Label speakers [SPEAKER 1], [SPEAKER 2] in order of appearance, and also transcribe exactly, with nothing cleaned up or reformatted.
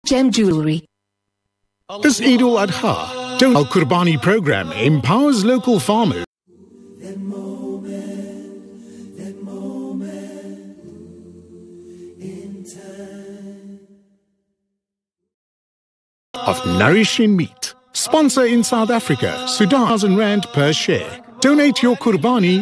[SPEAKER 1] Gem Jewelry.
[SPEAKER 2] This Eid al-Adha, the Al-Qurbani program empowers local farmers.
[SPEAKER 3] That moment, that moment in time.
[SPEAKER 2] Of nourishing meat. Sponsor in South Africa, Sudan, one thousand rand per share. Donate your Qurbani